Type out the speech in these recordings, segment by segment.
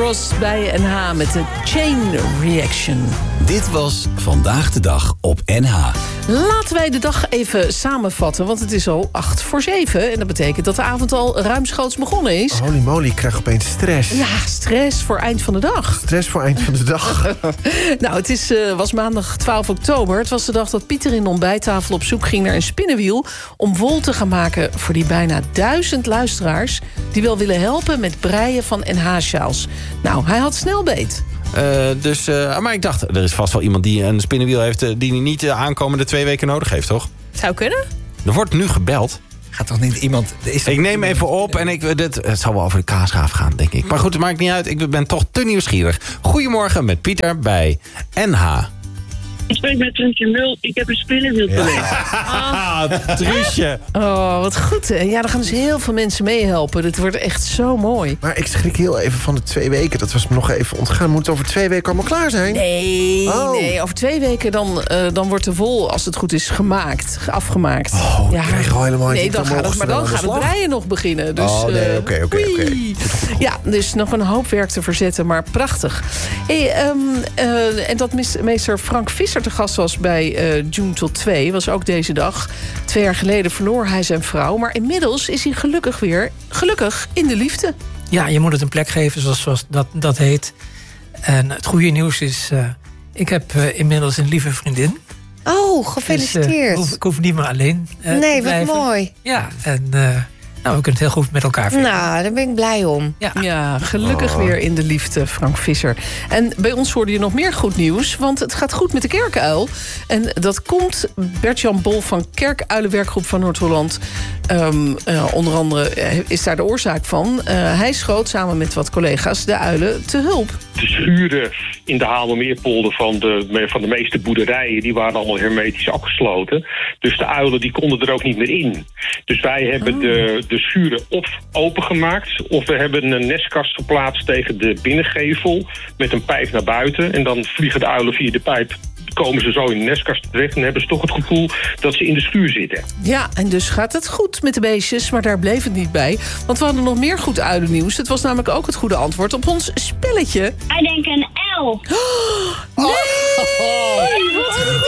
Cross bij NH met de Chain Reaction. Dit was Vandaag de Dag op NH. Laten wij de dag even samenvatten, want het is al 8:07. En dat betekent dat de avond al ruimschoots begonnen is. Holy moly, ik krijg opeens stress. Ja, stress voor eind van de dag. Stress voor eind van de dag. Nou, het was maandag 12 oktober. Het was de dag dat Pieter in de ontbijttafel op zoek ging naar een spinnenwiel om wol te gaan maken voor die bijna 1000 luisteraars die wel willen helpen met breien van NH-sjaals. Nou, hij had snel beet. Maar ik dacht, er is vast wel iemand die een spinnenwiel heeft die niet de aankomende 2 weken nodig heeft, toch? Zou kunnen. Er wordt nu gebeld. Gaat toch niet iemand... Ik neem even op en het zal wel over de kaasgraaf gaan, denk ik. Maar goed, het maakt niet uit. Ik ben toch te nieuwsgierig. Goedemorgen met Pieter bij NH. Ik spreek met Truusje Mul. Ik heb een spinnenwiel verlegd. Truusje. Oh, wat goed. Hè? Ja, daar gaan dus heel veel mensen meehelpen. Dit wordt echt zo mooi. Maar ik schrik heel even van de 2 weken. Dat was me nog even ontgaan. Moet het over 2 weken allemaal klaar zijn? Nee. Over 2 weken dan wordt de wol, als het goed is, afgemaakt. Oh, ik krijg al helemaal niet. Dan gaat het breien nog beginnen. Dus, oké. Ja, dus nog een hoop werk te verzetten, maar prachtig. En dat meester Frank Visser te gast was bij June tot 2, was ook deze dag. 2 jaar geleden verloor hij zijn vrouw, maar inmiddels is hij gelukkig in de liefde. Ja, je moet het een plek geven, zoals dat heet. En het goede nieuws is, ik heb inmiddels een lieve vriendin. Oh, gefeliciteerd. Dus, ik hoef niet meer alleen nee, te blijven. Wat mooi. Ja, en we kunnen het heel goed met elkaar vinden. Nou, daar ben ik blij om. Ja, gelukkig weer in de liefde, Frank Visser. En bij ons hoorde je nog meer goed nieuws, want het gaat goed met de kerkuil. En dat komt, Bert-Jan Bol van Kerkuilenwerkgroep van Noord-Holland. Onder andere is daar de oorzaak van. Hij schoot samen met wat collega's de uilen te hulp. De schuren in de Haarlemmermeerpolder van de meeste boerderijen, die waren allemaal hermetisch afgesloten. Dus de uilen die konden er ook niet meer in. Dus wij hebben de schuren of opengemaakt, of we hebben een nestkast geplaatst tegen de binnengevel met een pijp naar buiten. En dan vliegen de uilen via de pijp, komen ze zo in de nestkast terecht en hebben ze toch het gevoel dat ze in de schuur zitten. Ja, en dus gaat het goed met de beestjes, maar daar bleef het niet bij. Want we hadden nog meer goed uilennieuws. Het was namelijk ook het goede antwoord op ons spelletje. Ik denk een L. Nee! Wat goed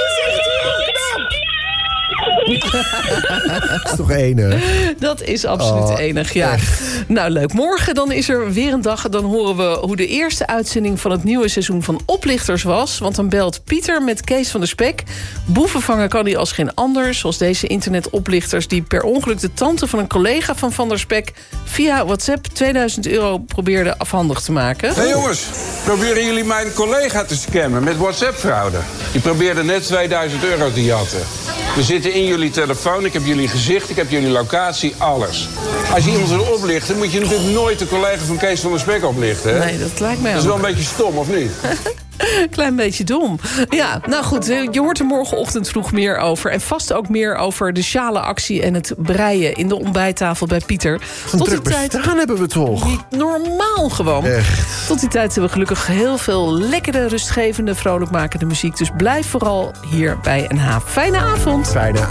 Dat is toch enig? Dat is absoluut enig, ja. Echt. Nou, leuk. Morgen dan is er weer een dag. Dan horen we hoe de eerste uitzending van het nieuwe seizoen van Oplichters was. Want dan belt Pieter met Kees van der Spek. Boeven vangen kan hij als geen ander. Zoals deze internetoplichters die per ongeluk de tante van een collega van der Spek via WhatsApp €2000 probeerden afhandig te maken. Hey jongens, proberen jullie mijn collega te scammen met WhatsApp-fraude? Die probeerde net €2000 te jatten. We zitten in jullie telefoon, ik heb jullie gezicht, ik heb jullie locatie, alles. Als je iemand wil oplichten, moet je natuurlijk nooit de collega van Kees van der Spek oplichten. Hè? Nee, dat lijkt mij ook. Dat is wel een beetje stom, of niet? Klein beetje dom. Ja, nou goed, je hoort er morgenochtend vroeg meer over. En vast ook meer over de sjalenactie en het breien in de ontbijttafel bij Pieter. Tot die tijd hebben we toch. Niet normaal gewoon. Echt. Tot die tijd hebben we gelukkig heel veel lekkere, rustgevende, vrolijkmakende muziek. Dus blijf vooral hier bij NH. Fijne avond. Fijne